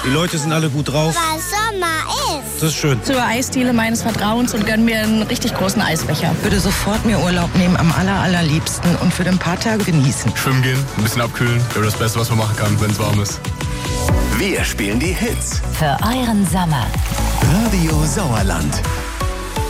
Die Leute sind alle gut drauf. Weil Sommer ist. Das ist schön. Zur Eisdiele meines Vertrauens und gönn mir einen richtig großen Eisbecher. Würde sofort mir Urlaub nehmen, am allerliebsten und für ein paar Tage genießen. Schwimmen gehen, ein bisschen abkühlen. Wäre das Beste, was man machen kann, wenn es warm ist. Wir spielen die Hits. Für euren Sommer. Radio Sauerland.